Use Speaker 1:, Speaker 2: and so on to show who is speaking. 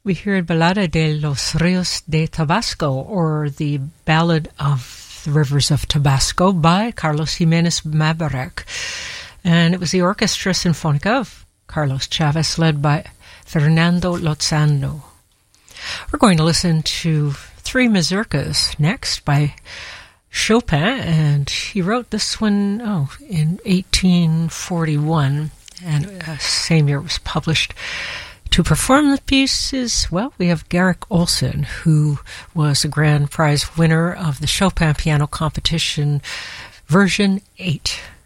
Speaker 1: We heard Balada de los Ríos de Tabasco, or the Ballad of the Rivers of Tabasco, by Carlos Jimenez Mabarek. And it was the Orchestra Sinfónica of Carlos Chavez, led by Fernando Lozano. We're going to listen to three mazurkas next by Chopin, and he wrote this one in 1841, and same year it was published. To perform the pieces, well, we have Garrick Olson, who was a grand prize winner of the Chopin Piano Competition version 8.